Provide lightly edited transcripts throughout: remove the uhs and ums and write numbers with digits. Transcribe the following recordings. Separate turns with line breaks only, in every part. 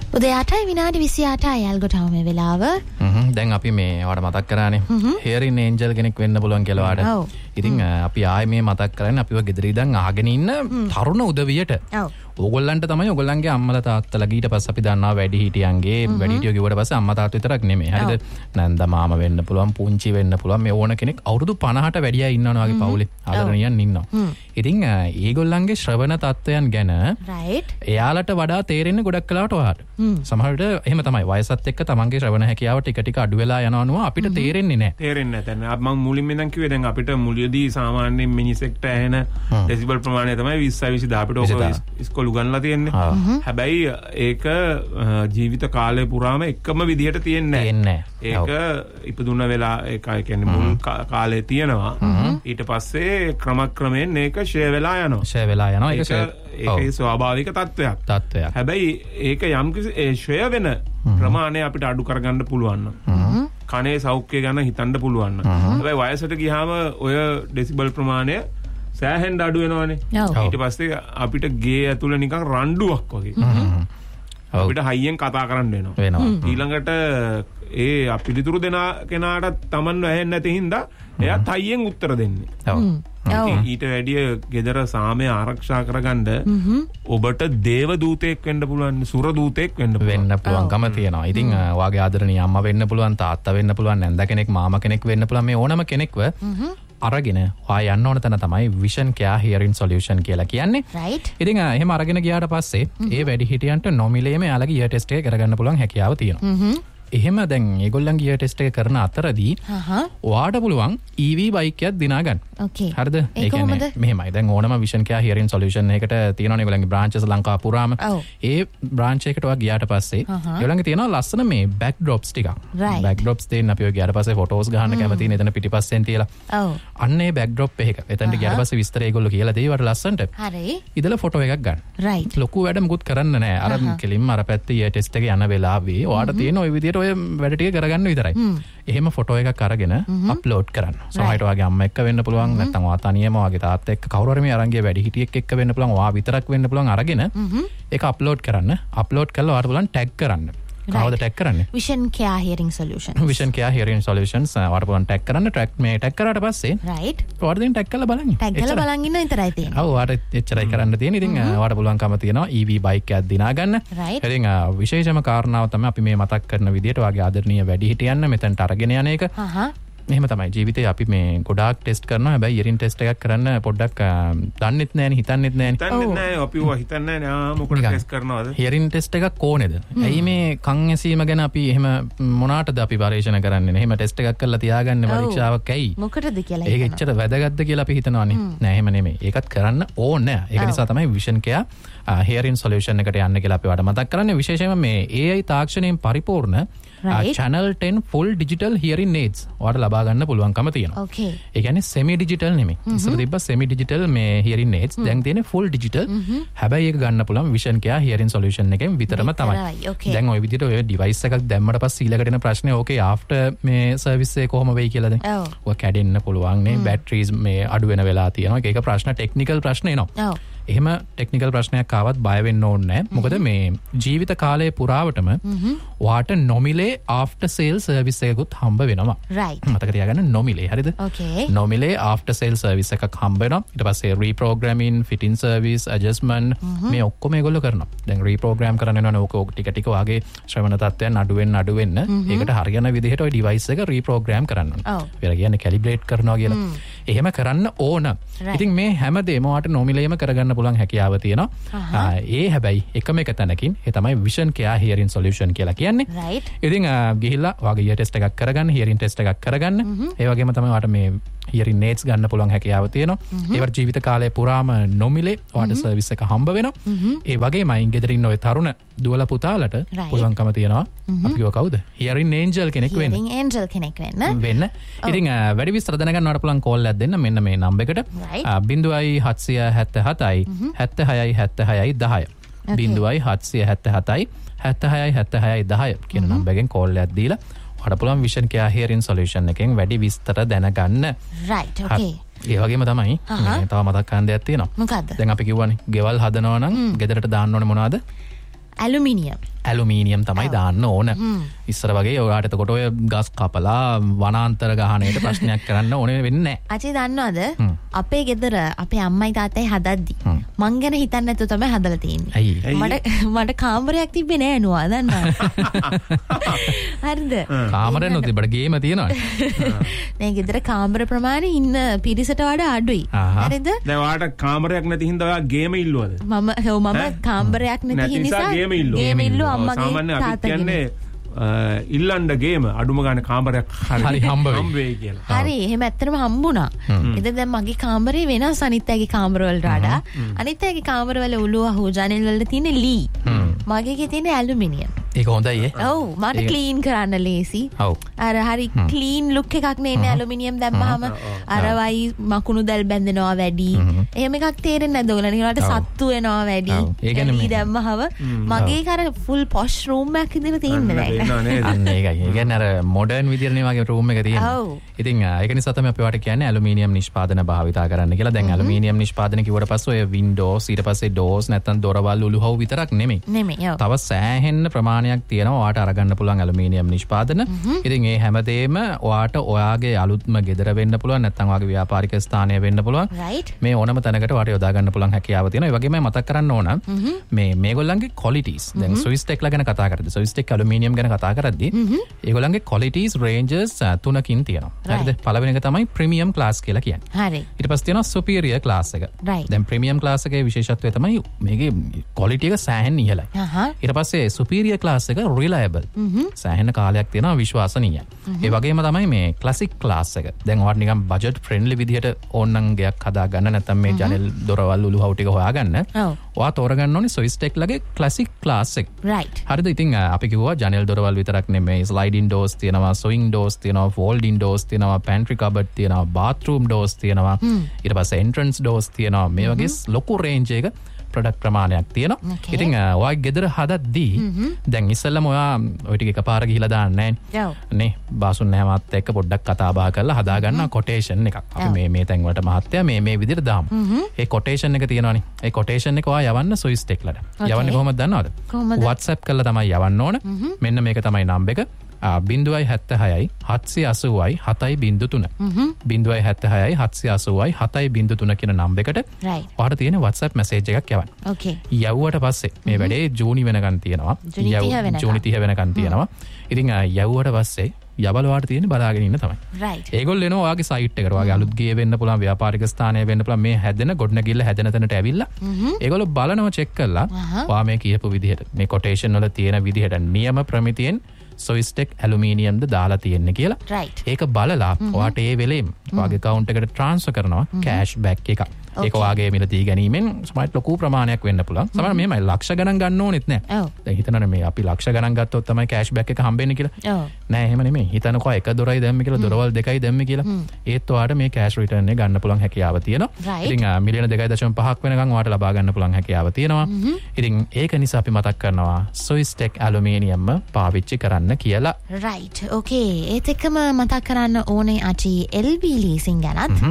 උදේ 8යි විනාඩි 28යි අල්ගොටම මේ වෙලාව.
දැන් අපි මේ වට මතක් කරානේ. hearing angel කෙනෙක් වෙන්න පුළුවන් කියලා වාට. ඉතින් අපි ආයේ මේ මතක් කරන්නේ අපිව ගෙදර ඉඳන් අහගෙන ඉන්න තරුණ උදවියට. ඕගොල්ලන්ට තමයි ඕගොල්ලන්ගේ අම්මලා තාත්තලා ඊට පස්සේ අපි දන්නවා වැඩිහිටියන්ගේ වැඩිහිටියෝ කිව්වට පස්සේ අම්මා තාත්තා විතරක් නෙමෙයි. හරිද? නැන්දා මාමා වෙන්න පුළුවන්, පුංචි වෙන්න පුළුවන්. මේ ඕන කෙනෙක් අවුරුදු 50ට වැඩි අය ඉන්නවනේ වගේ පවුලේ. ආදරණියන් ඉන්නවා. ඉතින් ඒගොල්ලන්ගේ ශ්‍රවණ තත්ත්වයන් ගැන එයාලට වඩා තේරෙන්නේ ගොඩක් කලාවට ඔයාට. සමහර විට එහෙම තමයි. වයසත් එක්ක තමන්ගේ ශ්‍රවණ හැකියාව ටික ටික අඩු වෙලා යනවා අපිට තේරෙන්නේ නැහැ.
තේරෙන්නේ නැහැ. මම මුලින්ම ඉඳන් කිව්වේ දැන් අපිට මුලියදී සාමාන්‍යයෙන් මිනිසෙක්ට ඇහෙන ඩෙසිබල් ප්‍රමාණය තමයි 20 20 අපිට ඔක ඉස්කෝලේ උගන්ලා තියෙන්නේ. හැබැයි ඒක ජීවිත කාලය පුරාම එකම විදිහට තියෙන්නේ නැහැ. ඒක ඉපදුන වෙලා ඒක කියන්නේ මුල් කාලේ තියෙනවා. ඊට පස්සේ ක්‍රමක්‍රමයෙන් මේක ෂේ වෙලා යනවා. ඒකේ ස්වාභාවික තත්ත්වයක්. හැබැයි ඒක යම්කිසි ෂේ වෙන ප්‍රමාණය අපිට අඩු කරගන්න පුළුවන් නම් කනේ සෞඛ්‍ය ගැන හිතන්න පුළුවන් නම්. හැබැයි වයසට ගියාම ඔය ඩෙසිබල් ප්‍රමාණය සෑහෙන්න අඩු වෙනවනේ. ඊට පස්සේ අපිට ගේ ඇතුළේ නිකන් රණ්ඩුවක් වගේ. අපිට හයියෙන් කතා කරන්න වෙනවා. ඊළඟට ඒ අපිලිතුරු දෙන කෙනාට Tamanව ඇහෙන්නේ නැති හින්දා එයාත් හයියෙන් උත්තර දෙන්නේ. ඊට වැඩිය gedara සාමය ආරක්ෂා කරගන්න ඔබට දේව දූතෙක් වෙන්න පුළුවන්, සුර දූතෙක් වෙන්න
පුළුවන්කම තියෙනවා. ඉතින් වාගේ ආදරණීය අම්මා වෙන්න පුළුවන්, තාත්තා වෙන්න පුළුවන්, නැන්දා කෙනෙක්, මාමා කෙනෙක් වෙන්න පුළුවන්. මේ ඕනම කෙනෙක්ව අරගෙන ඔයා යන්න ඕන තැන තමයි Vision Care Hearing Solution කියලා කියන්නේ. ඉතින් එහෙම අරගෙන ගියාට පස්සේ ඒ වැඩිහිටියන්ට නොමිලේම එයාලගේ ear test එක කරගන්න පුළුවන් හැකියාව තියෙනවා. එහෙම දැන් ඒගොල්ලන්ගේ ear test එක කරන අතරදී ඔයාට පුළුවන් EV බයික් එකක් දිනා ගන්න. හරිද? ඒ කියන්නේ මෙහෙමයි. දැන් ඕනම Vision Care Hearing Solution එකකට තියෙනවනේ ඒගොල්ලන්ගේ branches ලංකාව පුරාම. ඒ branch එකට ඔයා ගියාට පස්සේ ඒගොල්ලන්ගේ තියෙනවා ලස්සන මේ backdrops ටිකක්. backdrops දෙන්න අපි ඔය ගියාට පස්සේ photos ගහන්න කැමතිනේ එතන පිටිපස්සෙන් තියලා. අන්න ඒ backdrop එකක. එතනට ගියාට පස්සේ විස්තර ඒගොල්ලෝ කියලා දෙයි වට ලස්සනට. හරි. ඉතල ෆොටෝ එකක් ගන්න. ලොකු වැඩ මුකුත් කරන්න නෑ. අර කෙලින්ම අර පැත්තේ ear test එක යන වෙලාවේ ඔයාට තියෙන ওই විදියට ඔය වැඩ ටික කරගන්න විතරයි. එහෙම ෆොටෝ එකක් අරගෙන අප්ලෝඩ් කරන්න. සමහරවිට ඔයාගේ අම්මා එක්ක වෙන්න පුළුවන්, නැත්නම් ඔයා තනියම ඔයාගේ තාත්තා එක්ක කවුරු හරි මේ අරන් ගිය වැඩිහිටියෙක් එක්ක වෙන්න පුළුවන්, ඔයා විතරක් වෙන්න පුළුවන් අරගෙන ඒක අප්ලෝඩ් කරන්න. අප්ලෝඩ් කරලා ඔයාට පුළුවන් ටැග් කරන්න. කවුද ටැග් කරන්නේ?
Vision Care Hearing Solutions.
Vision Care Hearing Solutions ඔයාට පුළුවන් ටැග් කරන්න. ටැග් කරාට පස්සේ ඔයාට දැන් ටැග් කරලා බලන්න.
ටැග් කරලා බලන් ඉන්න විතරයි තියෙන්නේ.
ඔව් ඔයාට එච්චරයි කරන්න තියෙන්නේ. ඉතින් ඔයාට පුළුවන්කම තියෙනවා EV බයික් එකක් දිනා ගන්න. ඉතින් විශේෂම කාරණාව තමයි අපි මේ මතක් කරන විදිහට ඔයාගේ ආදරණීය වැඩිහිටියන් මෙතනට අරගෙන යන එක. එහෙම තමයි ජීවිතේ අපි මේ ගොඩාක් ටෙස්ට් කරනවා. හැබැයි hearing test එකක් කරන්න පොඩ්ඩක් දන්නෙත් නෑනේ, හිතන්නෙත්
නෑනේ. අපි ඔය හිතන්නේ නෑ මොකද ටෙස්ට් කරනවද?
hearing test එකක් ඕනේද? ඇයි මේ කන් ඇසීම ගැන අපි එහෙම මොනකටද අපි පරීක්ෂණ කරන්නේ? එහෙම ටෙස්ට් එකක් කරලා තියාගන්න පරීක්ෂාවක් ඇයි?
මොකටද කියලා
ඒක එච්චර වැදගත්ද කියලා අපි හිතනවානේ. නෑ එහෙම නෙමෙයි. ඒකත් කරන්න ඕනේ. ඒක නිසා තමයි Vision Care Hearing Solution එකට යන්න කියලා අපි වඩ මතක් කරන්නේ. විශේෂයෙන්ම මේ AI තාක්ෂණයෙන් පරිපූර්ණ channel 10 full digital hearing aids ඔයාලට ලබා ගන්න පුළුවන්කම තියෙනවා. ඒ කියන්නේ semi digital නෙමෙයි. ඉස්සර තිබ්බ semi digital මේ hearing aids දැන් තියෙන්නේ full digital. හැබැයි ඒක ගන්න පුළුවන් Vision Care Hearing Solution එකෙන් විතරම තමයි. දැන් ওই විදිහට ඔය device එකක් දැම්මට පස්සේ ඊළඟට එන ප්‍රශ්නේ ඕකේ after මේ service එක කොහොම වෙයි කියලාද? ඔය කැඩෙන්න පුළුවන් නේ, batteries මේ අඩු වෙන වෙලා තියෙනවා. ඒක ප්‍රශ්න technical ප්‍රශ්න එනවා. එහෙම ටෙක්නිකල් ප්‍රශ්නයක් ආවත් බය වෙන්න ඕනේ නැහැ. මොකද මේ ජීවිත කාලය පුරාවටම ඔයාට නොමිලේ ආෆ්ටර් සේල් සර්විස් එකකුත් හම්බ වෙනවා. මතක තියාගන්න නොමිලේ. හරිද? නොමිලේ ආෆ්ටර් සේල් සර්විස් එකක් හම්බ වෙනවා. ඊට පස්සේ රීප්‍රෝග්‍රෑමින්, ෆිටින් සර්විස්, ඇඩ්ජස්ට්මන්ට් මේ ඔක්කොම ඒගොල්ලෝ කරනවා. දැන් රීප්‍රෝග්‍රෑම් කරන්න වෙනවනේ ඕක ටික ටික ඔයාගේ ශ්‍රවණ තත්ත්වයන් අඩු වෙන්න ඒකට හරියන විදිහට ওই ඩිවයිස් එක රීප්‍රෝග්‍රෑම් කරන්න ඕනේ. ඒලා කියන්නේ කැලිබ්‍රේට් කරනවා කියලා. එහෙම කරන්න ඕන. ඉතින් මේ හැමදේම ඔයාට නොමිලේම කරගන්න පුළුවන් හැකියාව තියෙනවා. ඒ හැබැයි එකම එක තැනකින් ඒ තමයි Vision Care Hearing Solution කියලා කියන්නේ. ඉතින් ගිහිල්ලා ඔයාගේ ear test එකක් කරගන්න, hearing test එකක් කරගන්න. ඒ වගේම තමයි ඔයාට මේ hearing aids ගන්න පුළුවන් හැකියාව තියෙනවා. ඒවට ජීවිත කාලය පුරාම නොමිලේ ඔයාට සර්විස් එක හම්බ වෙනවා. ඒ වගේමයි ගෙදර ඉන්න ඔය තරුණ දුවලා පුතාලට පුළුවන්කම තියෙනවා. අපි කවුද? hearing angel කෙනෙක් වෙන්න.
hearing angel කෙනෙක් වෙන්න.
ඉතින් වැඩි විස්තර දැනගන්න ඔයාලට පුළුවන් කෝල් එකක් දෙන්න මෙන්න මේ නම්බර් එකට. 0777යි 76යි 76යි 10. 0777යි 76යි 76යි 10 කියන නම්බර් එකෙන් කෝල් එකක් දීලා ඔයාලට පුළුවන් Vision Care Hearing Solution එකෙන් වැඩි විස්තර දැනගන්න. ඒ වගේම තමයි තව මතක් කරන්න දෙයක් තියෙනවා.
මොකද්ද?
දැන් අපි කිව්වනේ ගෙවල් හදනවා නම් ගෙදරට දාන්න ඕනේ මොනවද?
ඇලුමිනියම්.
ඇලුමීනියම් තමයි දාන්න ඕන. ඉස්සර වගේ ඔයාට එතකොට ඔය ගස් කපලා වනාන්තර ගහනයට ප්‍රශ්නයක් කරන්න ඕනේ වෙන්නේ නැහැ.
අචි දන්නවද? අපේ ගෙදර අපේ අම්මයි තාත්තයි හදද්දි මං ගැන හිතන්නේ නැතුව තමයි හදලා තියෙන්නේ. මට කාමරයක් තිබ්බේ නෑ නුවා දන්නවද? හරිද?
කාමරයක් නොතිබ්බට ගේම තියෙනවා.
නේ ගෙදර කාමර ප්‍රමාණය ඉන්න පිරිසට වඩා අඩුයි. හරිද?
දැන් ඔයාට කාමරයක් නැති හින්දා ඔයා ගේම ඉල්ලුවද?
මම කාමරයක් නැති නිසා ගේම ඉල්ලුවා අම්මගේ තාත්තගේ.
ඉල්ලන්ඩ ගේම අඩුම ගාන කාමරයක්
හරි හම්බ
වෙයි කියලා.
හරි එහෙම ඇත්තටම හම්බුණා. ඉතින් දැන් මගේ කාමරේ වෙනස් අනිත් අයගේ කාමරවලට වඩා. අනිත් අයගේ කාමරවල ඔළුව හො ජනෙල් වල තියෙන ලී. මගේකේ තියෙන ඇලුමිනියම්.
ඒක හොඳයි ඈ.
ඔව් මට ක්ලීන් කරන්න ලේසි.
ඔව්.
අර හරි ක්ලීන් ලුක් එකක් නේ ඉන්නේ ඇලුමිනියම් දැම්මහම අර වයි මකුණු දැල් බැඳෙනවා වැඩි. එහෙම එකක් තේරෙන්නේ නැද්ද ඔයගලට? ඒකට සත්තු වෙනවා වැඩි. ඒ කියන්නේ දැම්මහම මගේ කර ෆුල් පොෂ් රූම් එකක් ඉදලා තියෙන්නේ නැහැ.
අන්න ඒකයි. ඒ කියන්නේ අර මොඩර්න් විදියටනේ වගේ රූම් එක තියෙන්නේ. ඉතින් ඒක නිසා තමයි අපි ඔයාලට කියන්නේ ඇලුමිනියම් නිෂ්පාදන භාවිතා කරන්න කියලා. දැන් ඇලුමිනියම් නිෂ්පාදන කිව්වට පස්සේ ඔය වින්ඩෝස් ඊට පස්සේ ඩෝර්ස් නැත්නම් දොරවල් උළුහව් විතරක් නෙමෙයි. තව සෑහෙන්න ප්‍රමාණයක් තියෙනවා ඔයාට අරගන්න පුළුවන් ඇලුමිනියම් නිෂ්පාදන. ඉතින් ඒ හැමදේම ඔයාට ඔයාගේ අලුත්ම ගෙදර වෙන්න පුළුවන් නැත්නම් ඔයාගේ ව්‍යාපාරික ස්ථානය වෙන්න පුළුවන්. මේ ඕනම තැනකට ඔයාට යොදා ගන්න පුළුවන් හැකියාව තියෙනවා. ඒ වගේම මතක් කරන්න ඕන මේගොල්ලන්ගේ qualities. දැන් Swiss Tech ලා ගැන කතා කරද්දී Swiss Tech ඇලුමිනියම් ගැන කතා කරද්දී ඒගොල්ලන්ගේ qualities ranges තුනකින් තියෙනවා. හරිද? පළවෙනි එක තමයි premium class කියලා කියන්නේ.
හරි.
ඊට පස්සේ තියෙනවා superior class එක. දැන් premium class එකේ විශේෂත්වය තමයි මේකේ quality එක සෑහෙන ඉහළයි. ඊට පස්සේ superior class එක reliable. සෑහෙන කාලයක් තියෙනවා විශ්වාසනීයයි. ඒ වගේම තමයි මේ classic class එක. දැන් ඔයාලට නිකන් budget friendly විදිහට ඕනනම් ගයක් හදා ගන්න නැත්නම් මේ ජනෙල් දොරවල් උළුහව් ටික හොයාගන්න. ඔයා තෝරගන්න ඕනේ Swiss Tech ලගේ classic class එක. හරිද? ඉතින් අපි කිව්වා ජනෙල් දොරවල් විතරක් නෙමෙයි sliding doors තියෙනවා, swing doors තියෙනවා, folding doors තියෙනවා, pantry cupboard තියෙනවා, bathroom doors තියෙනවා. ඊට පස්සේ entrance doors තියෙනවා. මේ වගේ ලොකු range එක ප්‍රොඩක්ට් ප්‍රමාණයක් තියෙනවා. ඉතින් ඔයා ගෙදර හදද්දී දැන් ඉස්සෙල්ලම ඔයා ওই ටික එකපාර ගිහිලා දාන්නේ නැහැ නේ. බාසුන් නැහමත් එක්ක පොඩ්ඩක් කතා බහ කරලා හදා ගන්න කොටේෂන් එකක්. අපි මේ තැන් වලට මහත්තයා මේ විදිහට දාමු. ඒ කොටේෂන් එක තියෙනවනේ. ඒ කොටේෂන් එක ඔයා යවන්න Swiss Tech ලට. යවන්නේ කොහොමද දන්නවද? WhatsApp කරලා තමයි යවන්න ඕන. මෙන්න මේක තමයි නම්බර් එක. 076යි 780යි 703 076යි 780යි 703 කියන නම්බර් එකට ඔයාලට තියෙන WhatsApp message එකක් යවන්න. යවුවට පස්සේ මේ වැඩේ ජූනි වෙනකන් තියෙනවා. ජූනි 30 වෙනකන් තියෙනවා. ඉතින් යවුවට පස්සේ යබලවාට තියෙන බලාගෙන ඉන්න තමයි. ඒගොල්ලෝ එනවා ඔයාගේ සයිට් එකට. ඔයාගේ අලුත් ගේ වෙන්න පුළුවන්, ව්‍යාපාරික ස්ථානය වෙන්න පුළුවන්. මේ හැදෙන ගොඩනැගිල්ල හැදෙන තැනට ඇවිල්ලා ඒගොල්ලෝ බලනවා, චෙක් කරලා ඔයා මේ කියපු විදිහට මේ කොටේෂන් වල තියෙන විදිහට නියම ප්‍රමිතියෙන් Swiss Tech ඇලුමිනියම්ද දාලා තියෙන්නේ කියලා. ඒක බලලා ඔයාට ඒ වෙලෙම ඔයාගේ account එකට transfer කරනවා cash back එකක්. ඒක ඔයාගේ මිලදී ගැනීමෙන් සමහරට ලොකු ප්‍රමාණයක් වෙන්න පුළුවන්. සමහර මෙහෙමයි ලක්ෂ ගණන් ගන්න ඕනෙත් නෑ. දැන් හිතනනේ මේ අපි ලක්ෂ ගණන් ගත්තොත් තමයි cash back එක හම්බෙන්නේ කියලා. නෑ එහෙම නෙමෙයි. හිතනකෝ එක දොරයි දැම්මේ කියලා, දොරවල් දෙකයි දැම්මේ කියලා. ඒත් ඔයාට මේ cash return එක ගන්න පුළුවන් හැකියාව තියෙනවා. ඉතින් මිලියන 2.5ක් වෙනකන් ඔයාට ලබා ගන්න පුළුවන් හැකියාව තියෙනවා. ඉතින් ඒක නිසා අපි මතක් කරනවා Swiss Tech ඇලුමිනියම් පාවිච්චි කරන්න කියලා.
right okay ඒත් එක්කම මතක් කරන්න ඕනේ අචි LB leasing ගැනත්.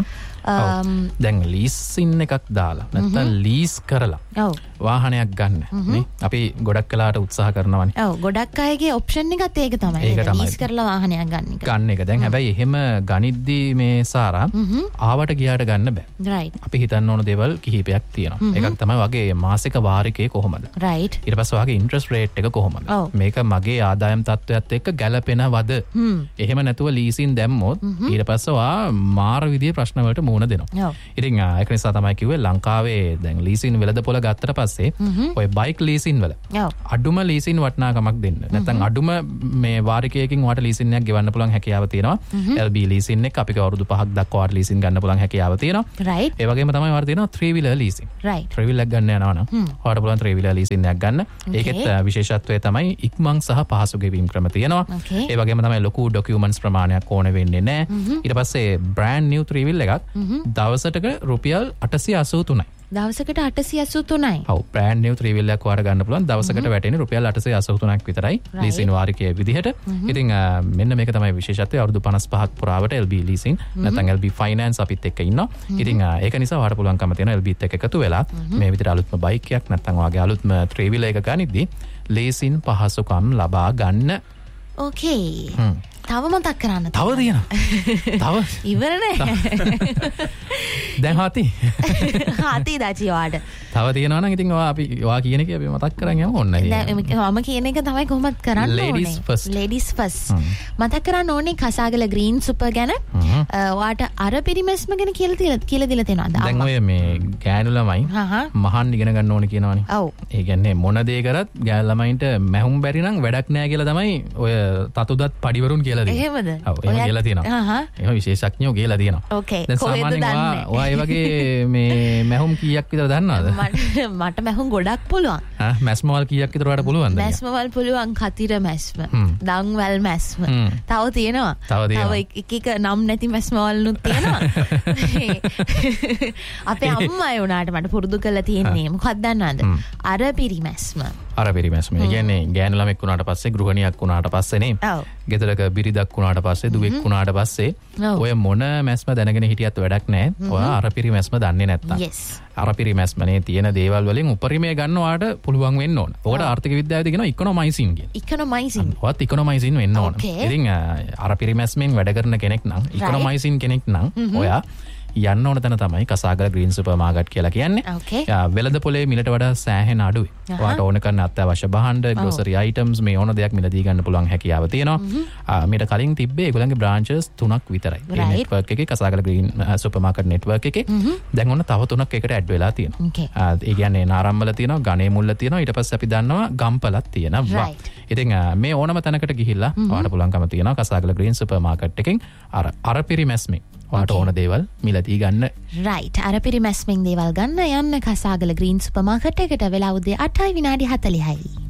දැන් ලීසින් එකක් දාලා නැත්නම් ලීස් කරලා වාහනයක් ගන්න නේ අපි ගොඩක් කලාට උත්සාහ කරනවානේ.
ඔව් ගොඩක් අයගේ ඔප්ෂන් එකත් ඒක තමයි. ලීස් කරලා වාහනයක් ගන්න එක.
ගන්න එක. දැන් හැබැයි එහෙම ගනිද්දී මේ සාරා ආවට ගියාට ගන්න බෑ.
right.
අපි හිතන්න ඕන දේවල් කිහිපයක් තියෙනවා. එකක් තමයි වගේ මාසික වාරිකය කොහොමද?
right.
ඊට පස්සේ වගේ ඉන්ට්‍රස්ට් රේට් එක කොහොමද? මේක මගේ ආදායම් තත්ත්වයට එක්ක ගැලපෙනවද? එහෙම නැතුව ලීසින් දැම්මොත් ඊට පස්සේ වා මාර විදිහේ ප්‍රශ්න වලට මුහුණ දෙනවා. ඉතින් ඒක නිසා තමයි කිව්වේ ලංකාවේ දැන් ලීසින් වෙළඳපොළ ගත්තට පස්සේ ඔය බයික් ලීසින් වල අඩුම ලීසින් වටිනාකමක් දෙන්න. නැත්නම් අඩුම මේ වාරිකයකින් ඔයාලට ලීසින් එකක් ගෙවන්න පුළුවන් හැකියාව තියෙනවා. LB ලීසින් එක අපිට අවුරුදු 5ක් දක්වා ඔයාලට ලීසින් ගන්න පුළුවන් හැකියාව තියෙනවා.
right.
ඒ වගේම තමයි ඔයාලට තියෙනවා 3 wheeler leasing. right. 3 wheeler එකක් ගන්න යනවා නම් ඔයාලට පුළුවන් 3 wheeler leasing එකක් ගන්න. ඒකෙත් විශේෂත්වය තමයි ඉක්මන් සහ පහසු ගෙවීම් ක්‍රම තියෙනවා. ඒ වගේම තමයි ලොකු ඩොකියුමන්ට්ස් ප්‍රමාණයක් ඕන වෙන්නේ නැහැ. ඊට පස්සේ brand new 3 wheeler එකක් දවසටක රුපියල් 883යි.
දවසකට 883යි.
ඔව් brand new 3 wheeler එකක් වාර ගන්න පුළුවන්. දවසකට වැටෙන්නේ රුපියල් 883ක් විතරයි ලීසින් වාරිකයේ විදිහට. ඉතින් මෙන්න මේක තමයි විශේෂත්වය. අවුරුදු 55ක් පුරාවට LB leasing නැත්නම් LB finance අපිත් එක්ක ඉන්නවා. ඉතින් ඒක නිසා වාට පුළුවන්කම තියෙනවා LBත් එක්ක එකතු වෙලා මේ විදිහට අලුත්ම බයික් එකක් නැත්නම් වාගේ අලුත්ම 3 wheeler එක ගනිද්දී ලේසින් පහසුකම් ලබා ගන්න.
ඕකේ. තව මතක් කරන්න.
තව තියෙනවා. තව
ඉවර නෑ.
දැන් හාති.
හාති දාචි ඔයාට.
තව තියෙනවා නම් ඉතින් ඔයා අපි ඔයා කියන එක අපි මතක් කරන් යමු ඕන්න.
දැන් මම කියන එක තමයි කොහොමද කරන්න ඕනේ. Ladies first. මතක් කරන්න ඕනේ කසාගල green super ගැන. ඔයාට අර පිරිමැස්ම ගැන කියලා දීලා තියෙනවද?
දැන් ඔය මේ ගෑනු ළමයි මහන් ඉගෙන ගන්න ඕනේ කියනවනේ.
ඔව්.
ඒ කියන්නේ මොන දේ කරත් ගෑනු ළමයින්ට මැහුම් බැරි නම් වැඩක් නෑ කියලා තමයි ඔය තතුදත් පඩිවරුන් කියලා
එහෙමද?
ඔය කියලා තියෙනවා. එහෙම විශේෂඥයෝ කියලා තියෙනවා.
ඕකේ.
දැන් සාමාන්‍යයෙන් ඔයා ඒ වගේ මේ මැහුම් කීයක් විතර දන්නවද?
මට මැහුම් ගොඩක් පුළුවන්.
මැස්මවල් කීයක් විතර ඔයාලට පුළුවන්ද?
මැස්මවල් පුළුවන් කතිර මැස්ම. දන්වැල් මැස්ම. තව තියෙනවා. තව එක නම් නැති මැස්මවල්නුත් තියෙනවා. අපේ අම්මා වුණාට මට පුරුදු කරලා තියෙන්නේ මොකක්ද දන්නවද? අර පිරිමැස්ම.
අර පිරිමැස්ම. ඒ කියන්නේ ගෑනු ළමෙක් වුණාට පස්සේ ගෘහණියක් වුණාට පස්සේනේ. ඔව්. ගෙදරක බිරිඳක් වුණාට පස්සේ දුවෙක් වුණාට පස්සේ ඔය මොන මැස්ම දැනගෙන හිටියත් වැඩක් නැහැ. ඔයා අර පිරිමැස්ම දන්නේ නැත්තම්. yes. අර පිරිමැස්මනේ තියෙන දේවල් වලින් උපරිමය ගන්න ඔයාට පුළුවන් වෙන්න ඕන. ඔකට ආර්ථික විද්‍යාවේදී කියනවා ඉකොනොමයිසින් කියන.
ඉකොනොමයිසින්.
ඔයත් ඉකොනොමයිසින් වෙන්න ඕන. ඉතින් අර පිරිමැස්මෙන් වැඩ කරන කෙනෙක් නම් ඉකොනොමයිසින් කෙනෙක් නම් ඔයා යන්න ඕන තැන තමයි කසාගල ග්‍රීන් සුපර් මාකට් කියලා කියන්නේ. වෙළඳ පොලේ මිලට වඩා සෑහෙන අඩුයි. ඔයාට ඕන කරන අත්‍යවශ්‍ය භාණ්ඩ, ග්‍රොසරි අයිටම්ස් මේ ඕන දෙයක් මිලදී ගන්න පුළුවන් හැකියාව තියෙනවා. මීට කලින් තිබ්බේ ඒගොල්ලන්ගේ බ්‍රාන්චස් 3ක් විතරයි. ඒ නෙට්වර්ක් එකේ කසාගල ග්‍රීන් සුපර් මාකට් නෙට්වර්ක් එකේ දැන් ඔන්න තව 3ක් එකට ඇඩ් වෙලා තියෙනවා. ඒ කියන්නේ නාරම්මල තියෙනවා, ගණේ මුල්ල තියෙනවා, ඊට පස්සේ අපි දන්නවා ගම්පලත් තියෙනවා. ඉතින් මේ ඕනම තැනකට ගිහිල්ලා ඔයාට පුළුවන්කම තියෙනවා කසාගල ග්‍රීන් සුපර් මාකට් එකෙන් අර පිරිමැස්මේ ඔයාට ඕන දේවල් මිලදී ගන්න.
රයිට්. අර පිරිමැස්මෙන් දේවල් ගන්න යන්න කසාගල ග්‍රීන් සුපර් මාකට් එකට වෙලා උදේ 8:40.